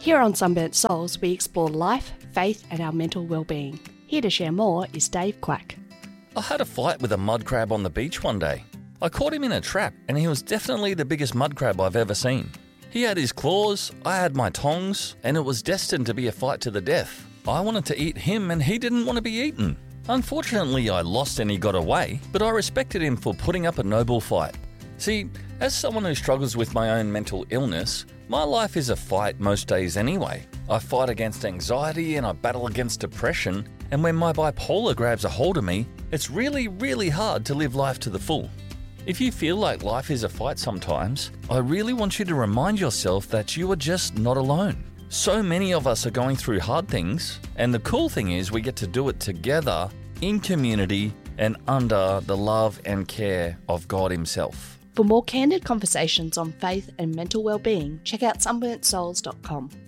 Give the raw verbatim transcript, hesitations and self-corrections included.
Here on Sunburnt Souls, we explore life, faith and our mental well-being. Here to share more is Dave Quack. I had a fight with a mud crab on the beach one day. I caught him in a trap and he was definitely the biggest mud crab I've ever seen. He had his claws, I had my tongs, and it was destined to be a fight to the death. I wanted to eat him and he didn't want to be eaten. Unfortunately, I lost and he got away, but I respected him for putting up a noble fight. See, as someone who struggles with my own mental illness, my life is a fight most days anyway. I fight against anxiety and I battle against depression, and when my bipolar grabs a hold of me, it's really, really hard to live life to the full. If you feel like life is a fight sometimes, I really want you to remind yourself that you are just not alone. So many of us are going through hard things, and the cool thing is we get to do it together, in community, and under the love and care of God Himself. For more candid conversations on faith and mental well-being, check out sunburnt souls dot com.